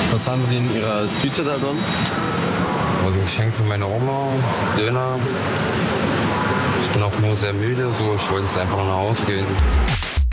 Was haben Sie in Ihrer Tüte da drin? Also ein Geschenk für meine Oma, Döner. Ich bin auch nur sehr müde, so ich wollte jetzt einfach nach Hause gehen.